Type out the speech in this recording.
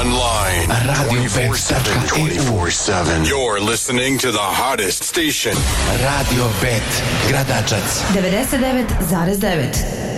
online. Radio24/7. 24/7. You're listening to the hottest station. Radio Bet, Gradačac. 99,9.